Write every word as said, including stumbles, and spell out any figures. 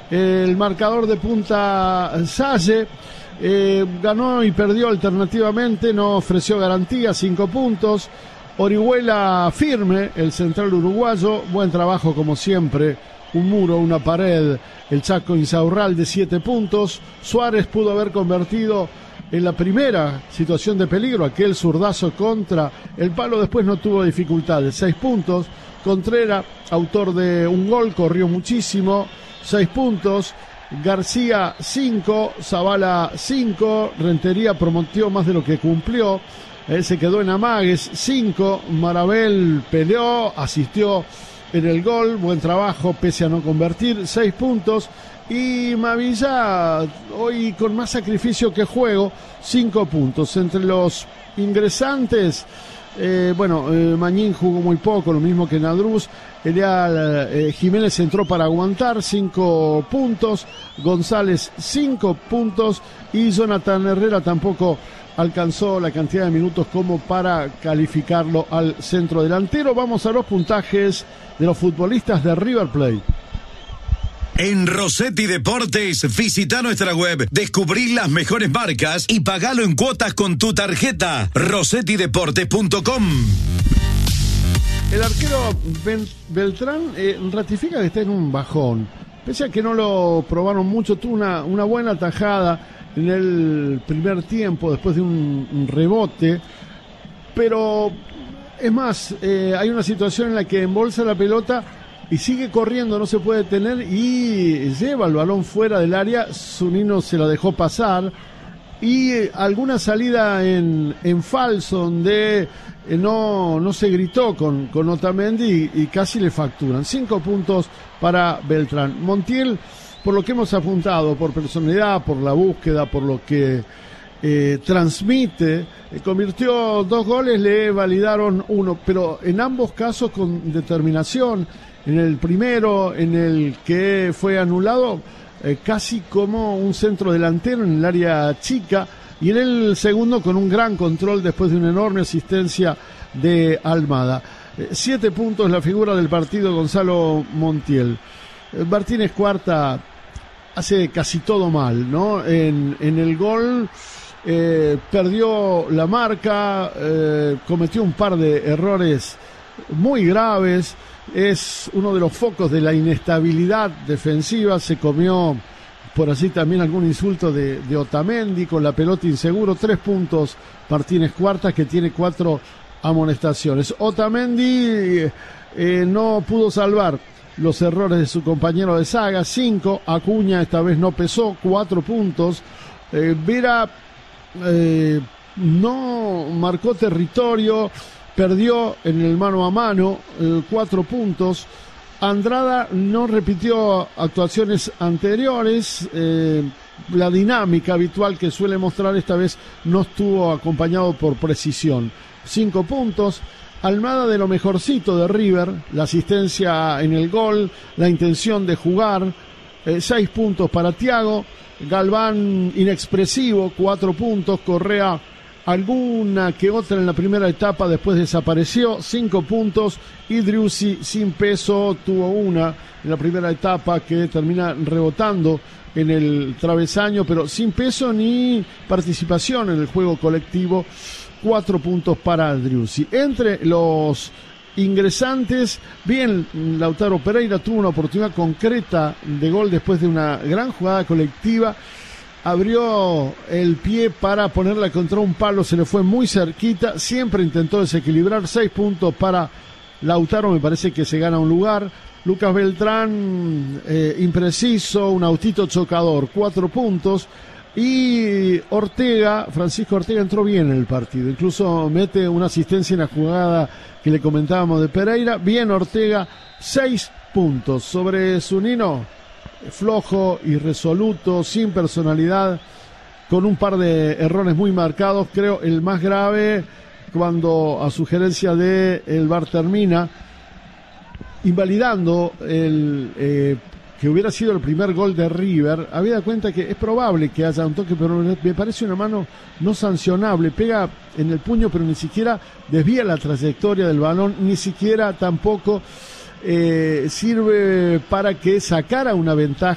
El marcador de Punta Salle eh, ganó y perdió alternativamente, no ofreció garantía, cinco puntos. Orihuela firme, el central uruguayo, buen trabajo como siempre, un muro, una pared, el Chaco Insaurralde, siete puntos. Suárez pudo haber convertido en la primera situación de peligro, aquel zurdazo contra el palo, después no tuvo dificultades, seis puntos. Contreras, autor de un gol, corrió muchísimo, seis puntos. García, cinco. Zavala, cinco. Rentería prometió más de lo que cumplió. Él se quedó en amagues, cinco. Marabel peleó, asistió en el gol. Buen trabajo, pese a no convertir, seis puntos. Y Mavilla, hoy con más sacrificio que juego, cinco puntos. Entre los ingresantes, eh, bueno, eh, Mañín jugó muy poco, lo mismo que Nadruz. Elial eh, Jiménez entró para aguantar, cinco puntos. González, cinco puntos. Y Jonathan Herrera tampoco alcanzó la cantidad de minutos como para calificarlo al centro delantero. Vamos a los puntajes de los futbolistas de River Plate. En Rossetti Deportes, visita nuestra web, descubrí las mejores marcas y pagalo en cuotas con tu tarjeta. rossetti deportes punto com. El arquero Beltrán eh, ratifica que está en un bajón. Pese a que no lo probaron mucho, tuvo una, una buena tajada en el primer tiempo después de un, un rebote. Pero es más, eh, hay una situación en la que embolsa la pelota y sigue corriendo, no se puede detener y lleva el balón fuera del área. Zunino se la dejó pasar. Y eh, alguna salida en, en falso donde eh, no, no se gritó con, con Otamendi y, y casi le facturan. Cinco puntos para Beltrán. Montiel, por lo que hemos apuntado, por personalidad, por la búsqueda, por lo que eh, transmite, eh, convirtió dos goles, le validaron uno, pero en ambos casos con determinación. En el primero, en el que fue anulado, eh, casi como un centro delantero en el área chica, y en el segundo con un gran control después de una enorme asistencia de Almada. Eh, siete puntos la figura del partido, Gonzalo Montiel. Eh, Martínez Cuarta hace casi todo mal, ¿no? En, en el gol eh, perdió la marca, eh, cometió un par de errores muy graves. Es uno de los focos de la inestabilidad defensiva. Se comió por así también algún insulto de, de Otamendi con la pelota inseguro. Tres puntos Martínez Cuarta, que tiene cuatro amonestaciones. Otamendi eh, no pudo salvar los errores de su compañero de saga. Cinco. Acuña esta vez no pesó, cuatro puntos. eh, Vera eh, no marcó territorio, perdió en el mano a mano, eh, cuatro puntos. Andrada no repitió actuaciones anteriores. Eh, la dinámica habitual que suele mostrar esta vez no estuvo acompañado por precisión. Cinco puntos. Almada, de lo mejorcito de River, la asistencia en el gol, la intención de jugar. Eh, seis puntos para Thiago. Galván inexpresivo, cuatro puntos. Correa alguna que otra en la primera etapa, después desapareció, cinco puntos. Y Driussi sin peso, tuvo una en la primera etapa que termina rebotando en el travesaño, pero sin peso ni participación en el juego colectivo. Cuatro puntos para Driussi. Entre los ingresantes, bien, Lautaro Pereira tuvo una oportunidad concreta de gol después de una gran jugada colectiva. Abrió el pie para ponerla contra un palo, se le fue muy cerquita, siempre intentó desequilibrar. Seis puntos para Lautaro, me parece que se gana un lugar. Lucas Beltrán, eh, impreciso, un autito chocador, cuatro puntos. Y Ortega, Francisco Ortega, entró bien en el partido, incluso mete una asistencia en la jugada que le comentábamos de Pereira. Bien Ortega, seis puntos. Sobre Zunino, flojo, irresoluto, sin personalidad, con un par de errores muy marcados. Creo el más grave cuando, a sugerencia de el V A R, termina invalidando el eh, que hubiera sido el primer gol de River. Había dado cuenta que es probable que haya un toque, pero me parece una mano no sancionable. Pega en el puño, pero ni siquiera desvía la trayectoria del balón, ni siquiera tampoco eh, sirve para que sacara una ventaja